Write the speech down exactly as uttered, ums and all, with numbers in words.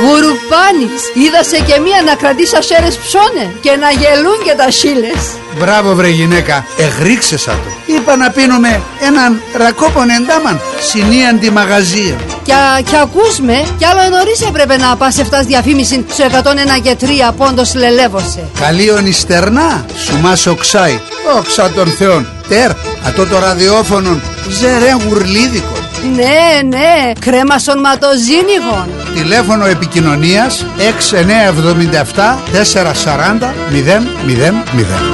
Γουρουπάνης, είδασε και μία να κρατήσει ασέρες ψώνε και να γελούν και τα σίλες. Μπράβο βρε γυναίκα, εγρίξεσα το. Είπα να πίνουμε έναν ρακόπον εντάμαν, συνίαν τη μαγαζία. Κι, κι ακούς με, κι άλλο νωρίς έπρεπε να πας εφτάς διαφήμιση στο εκατόν ένα και τρία πόντος λελεύωσε. Καλίον ιστερνά, σου μας οξάει, όξα των θεών. Τερ, ατό το ραδιόφωνο, ζερέν γουρλίδικο. Ναι, ναι, κρέμα σωματοζύμιγων. Τηλέφωνο επικοινωνίας έξι εννιά εβδομήντα επτά τετρακόσια σαράντα μηδέν μηδέν μηδέν.